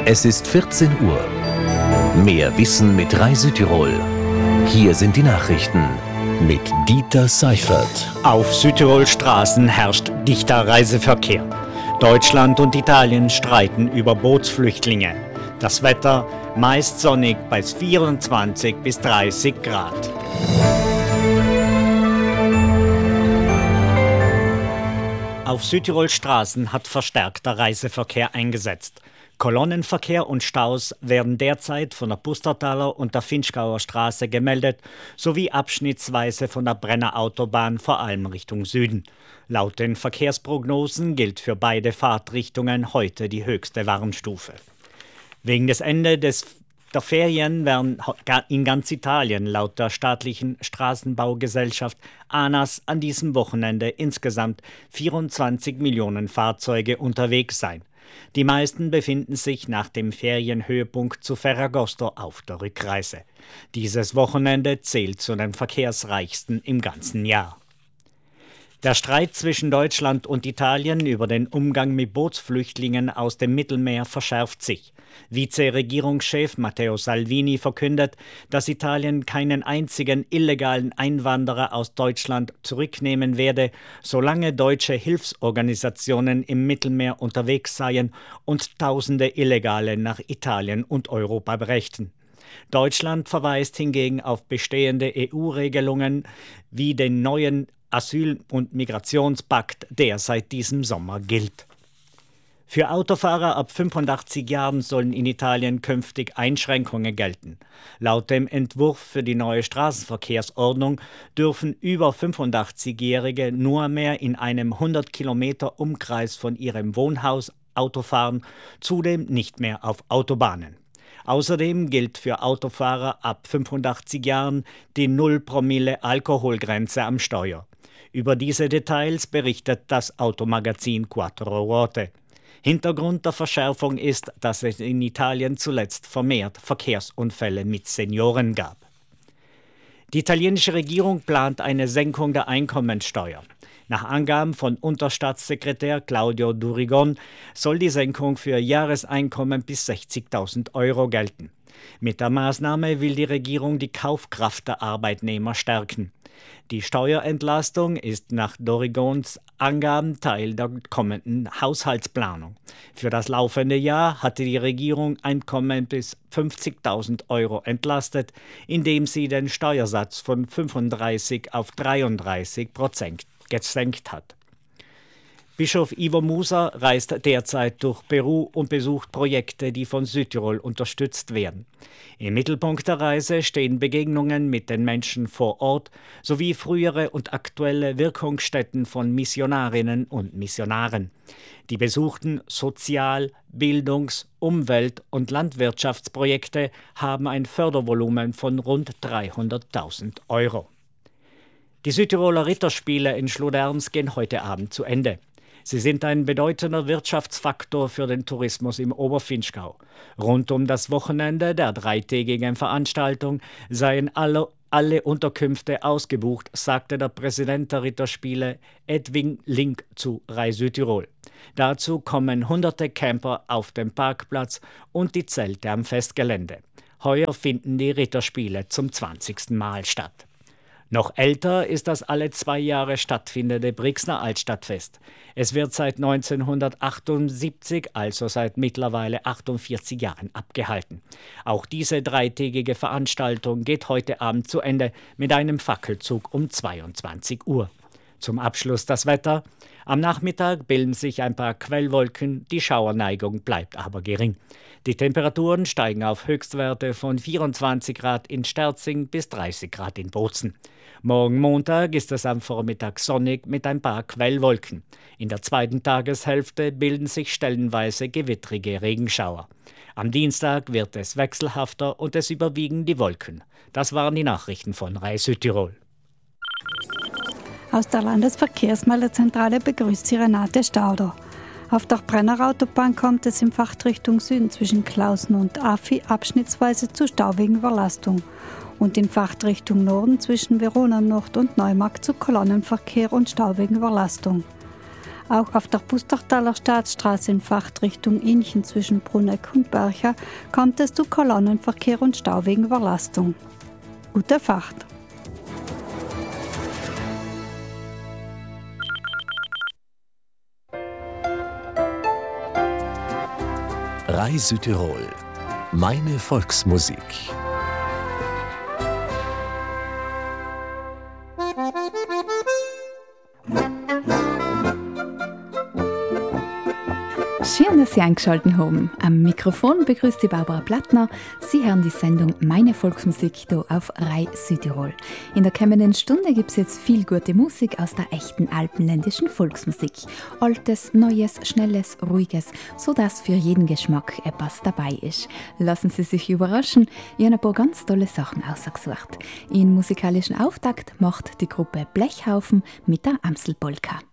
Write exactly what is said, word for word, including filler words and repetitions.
Es ist vierzehn Uhr. Mehr Wissen mit Rai Südtirol. Hier sind die Nachrichten mit Dieter Seifert. Auf Südtirols Straßen herrscht dichter Reiseverkehr. Deutschland und Italien streiten über Bootsflüchtlinge. Das Wetter meist sonnig bei vierundzwanzig bis dreißig Grad. Auf Südtirols Straßen hat verstärkter Reiseverkehr eingesetzt. Kolonnenverkehr und Staus werden derzeit von der Pustertaler und der Finchgauer Straße gemeldet, sowie abschnittsweise von der Brenner Autobahn, vor allem Richtung Süden. Laut den Verkehrsprognosen gilt für beide Fahrtrichtungen heute die höchste Warnstufe. Wegen des Ende des der Ferien werden in ganz Italien laut der staatlichen Straßenbaugesellschaft ANAS an diesem Wochenende insgesamt vierundzwanzig Millionen Fahrzeuge unterwegs sein. Die meisten befinden sich nach dem Ferienhöhepunkt zu Ferragosto auf der Rückreise. Dieses Wochenende zählt zu den verkehrsreichsten im ganzen Jahr. Der Streit zwischen Deutschland und Italien über den Umgang mit Bootsflüchtlingen aus dem Mittelmeer verschärft sich. Vize-Regierungschef Matteo Salvini verkündet, dass Italien keinen einzigen illegalen Einwanderer aus Deutschland zurücknehmen werde, solange deutsche Hilfsorganisationen im Mittelmeer unterwegs seien und Tausende Illegale nach Italien und Europa brächten. Deutschland verweist hingegen auf bestehende E U-Regelungen wie den neuen Asyl- und Migrationspakt, der seit diesem Sommer gilt. Für Autofahrer ab fünfundachtzig Jahren sollen in Italien künftig Einschränkungen gelten. Laut dem Entwurf für die neue Straßenverkehrsordnung dürfen über fünfundachtzigjährige nur mehr in einem hundert Kilometer Umkreis von ihrem Wohnhaus Auto fahren, zudem nicht mehr auf Autobahnen. Außerdem gilt für Autofahrer ab fünfundachtzig Jahren die null Promille Alkoholgrenze am Steuer. Über diese Details berichtet das Automagazin Quattro Ruote. Hintergrund der Verschärfung ist, dass es in Italien zuletzt vermehrt Verkehrsunfälle mit Senioren gab. Die italienische Regierung plant eine Senkung der Einkommensteuer. Nach Angaben von Unterstaatssekretär Claudio Durigon soll die Senkung für Jahreseinkommen bis sechzigtausend Euro gelten. Mit der Maßnahme will die Regierung die Kaufkraft der Arbeitnehmer stärken. Die Steuerentlastung ist nach Durigons Angaben Teil der kommenden Haushaltsplanung. Für das laufende Jahr hatte die Regierung Einkommen bis fünfzigtausend Euro entlastet, indem sie den Steuersatz von fünfunddreißig auf dreiunddreißig Prozent gesenkt hat. Bischof Ivo Musa reist derzeit durch Peru und besucht Projekte, die von Südtirol unterstützt werden. Im Mittelpunkt der Reise stehen Begegnungen mit den Menschen vor Ort sowie frühere und aktuelle Wirkungsstätten von Missionarinnen und Missionaren. Die besuchten Sozial-, Bildungs-, Umwelt- und Landwirtschaftsprojekte haben ein Fördervolumen von rund dreihunderttausend Euro. Die Südtiroler Ritterspiele in Schloderns gehen heute Abend zu Ende. Sie sind ein bedeutender Wirtschaftsfaktor für den Tourismus im Oberfinchgau. Rund um das Wochenende der dreitägigen Veranstaltung seien alle, alle Unterkünfte ausgebucht, sagte der Präsident der Ritterspiele Edwin Link zu Rai Südtirol. Dazu kommen hunderte Camper auf dem Parkplatz und die Zelte am Festgelände. Heuer finden die Ritterspiele zum zwanzigsten Mal statt. Noch älter ist das alle zwei Jahre stattfindende Brixner Altstadtfest. Es wird seit neunzehnhundertachtundsiebzig, also seit mittlerweile achtundvierzig Jahren, abgehalten. Auch diese dreitägige Veranstaltung geht heute Abend zu Ende mit einem Fackelzug um zweiundzwanzig Uhr. Zum Abschluss das Wetter. Am Nachmittag bilden sich ein paar Quellwolken, die Schauerneigung bleibt aber gering. Die Temperaturen steigen auf Höchstwerte von vierundzwanzig Grad in Sterzing bis dreißig Grad in Bozen. Morgen Montag ist es am Vormittag sonnig mit ein paar Quellwolken. In der zweiten Tageshälfte bilden sich stellenweise gewittrige Regenschauer. Am Dienstag wird es wechselhafter und es überwiegen die Wolken. Das waren die Nachrichten von Rai Südtirol. Aus der Landesverkehrsmeldezentrale begrüßt sie Renate Stauder. Auf der Brenner Autobahn kommt es in Fahrtrichtung Süden zwischen Klausen und Affi abschnittsweise zu Stau wegen Überlastung und in Fahrtrichtung Norden zwischen Verona Nord und Neumarkt zu Kolonnenverkehr und Stau wegen Überlastung. Auch auf der Pustertaler Staatsstraße in Fachtrichtung Inchen zwischen Bruneck und Bercha kommt es zu Kolonnenverkehr und Stau wegen Überlastung. Gute Fahrt! Rai Südtirol. Meine Volksmusik. Schön, dass Sie eingeschaltet haben. Am Mikrofon begrüßt die Barbara Plattner. Sie hören die Sendung Meine Volksmusik hier auf Rai Südtirol. In der kommenden Stunde gibt es jetzt viel gute Musik aus der echten alpenländischen Volksmusik. Altes, Neues, Schnelles, Ruhiges, sodass für jeden Geschmack etwas dabei ist. Lassen Sie sich überraschen, ich habe ein paar ganz tolle Sachen ausgesucht. Ihren musikalischen Auftakt macht die Gruppe Blechhaufen mit der Amstelpolka.